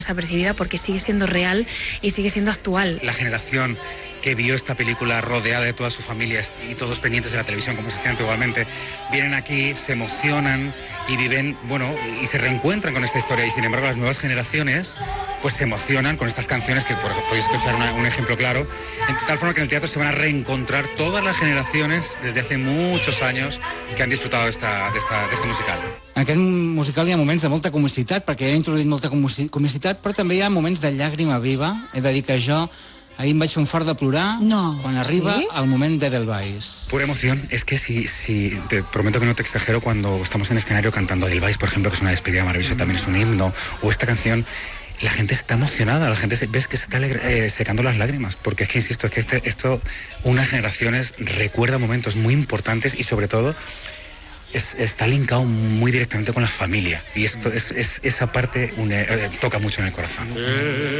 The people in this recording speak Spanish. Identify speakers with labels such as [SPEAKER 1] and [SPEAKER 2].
[SPEAKER 1] desapercibida porque sigue siendo real y sigue siendo actual.
[SPEAKER 2] La generación que vio esta película rodeada de toda su familia y todos pendientes de la televisión, como se hacía antiguamente, vienen aquí, se emocionan y viven, bueno, y se reencuentran con esta historia. Y sin embargo, las nuevas generaciones pues se emocionan con estas canciones, que podéis escuchar un ejemplo claro, en tal forma que en el teatro se van a reencontrar todas las generaciones desde hace muchos años que han disfrutado de este musical.
[SPEAKER 3] En aquest musical hi ha moments de molta comicitat, perquè ja ha introduït molta comicitat, però també hi ha moments de llàgrima viva. He de dir que jo ahir em vaig fer un fart de plorar quan arriba el moment d'Edelweiss.
[SPEAKER 2] Pura emoción. Es que si te prometo que no te exagero cuando estamos en escenario cantando Edelweiss, por ejemplo, que es una despedida maravillosa, también es un himno, o esta canción, la gente está emocionada, la gente ves que se está secando las lágrimas, porque es que, insisto, es que esto unas generaciones recuerda momentos muy importantes y sobre todo está linkado muy directamente con la familia, y esto esa parte toca mucho en el corazón.